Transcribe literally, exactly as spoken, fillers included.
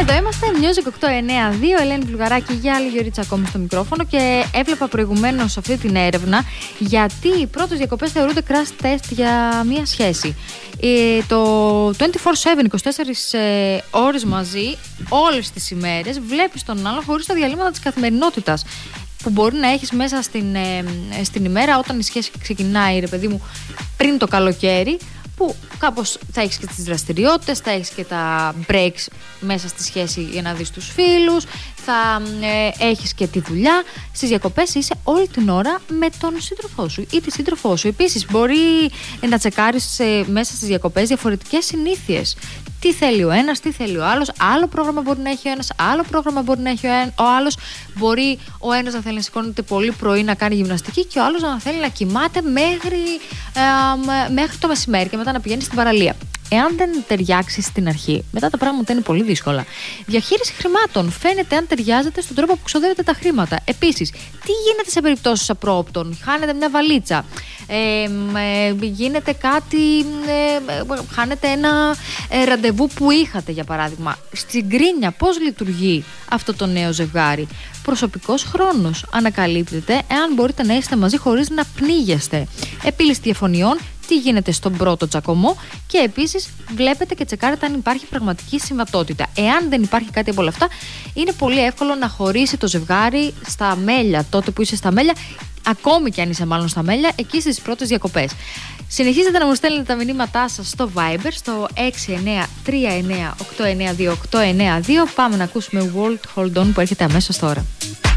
Εδώ είμαστε, Music οκτώ εννιά δύο, Ελένη Βουλγαράκη για άλλη Γιωρίτσα ακόμη στο μικρόφωνο. Και έβλεπα προηγουμένως αυτή την έρευνα γιατί οι πρώτες διακοπές θεωρούνται crash test για μία σχέση. Ε, το είκοσι τέσσερις επτά, είκοσι τέσσερις ε, ώρες μαζί, όλες τις ημέρες, βλέπεις τον άλλο χωρίς τα διαλύματα της καθημερινότητας που μπορεί να έχεις μέσα στην, ε, στην ημέρα όταν η σχέση ξεκινάει, ρε παιδί μου, πριν το καλοκαίρι, που κάπως θα έχεις και τις δραστηριότητες, θα έχεις και τα breaks μέσα στη σχέση για να δεις τους φίλους, θα ε, έχεις και τη δουλειά. Στις διακοπές είσαι όλη την ώρα με τον σύντροφό σου ή τη σύντροφό σου. Επίσης μπορεί να τσεκάρεις ε, μέσα στις διακοπές διαφορετικές συνήθειες. Τι θέλει ο ένας, τι θέλει ο άλλος. Άλλο πρόγραμμα μπορεί να έχει ο ένας, άλλο πρόγραμμα μπορεί να έχει ο άλλος. Μπορεί ο ένας να θέλει να σηκώνεται πολύ πρωί να κάνει γυμναστική και ο άλλος να θέλει να κοιμάται μέχρι, ε, μέχρι το μεσημέρι και μετά να πηγαίνει στην παραλία. Εάν δεν ταιριάξει στην αρχή, μετά τα πράγματα είναι πολύ δύσκολα. Διαχείριση χρημάτων. Φαίνεται αν ταιριάζεται στον τρόπο που ξοδεύετε τα χρήματα. Επίσης, τι γίνεται σε περιπτώσεις απρόοπτων? Χάνετε μια βαλίτσα. Ε, ε, γίνεται κάτι. Ε, χάνετε ένα ε, ραντεβού που είχατε, για παράδειγμα. Στην γκρίνια, πώς λειτουργεί αυτό το νέο ζευγάρι? Προσωπικός χρόνος. Ανακαλύπτεται εάν μπορείτε να είστε μαζί χωρίς να πνίγεστε. Επίλυση διαφωνιών. Τι γίνεται στον πρώτο τσακωμό? Και επίσης βλέπετε και τσεκάρετε αν υπάρχει πραγματική συμβατότητα. Εάν δεν υπάρχει κάτι από όλα αυτά, είναι πολύ εύκολο να χωρίσει το ζευγάρι στα μέλια, τότε που είσαι στα μέλια, ακόμη και αν είσαι μάλλον στα μέλια, εκεί στις πρώτες διακοπές. Συνεχίζετε να μου στέλνετε τα μηνύματά σας στο Viber, στο έξι εννιά τρία εννιά οκτώ εννιά δύο οκτώ εννιά δύο. Πάμε να ακούσουμε World Hold On που έρχεται αμέσως τώρα.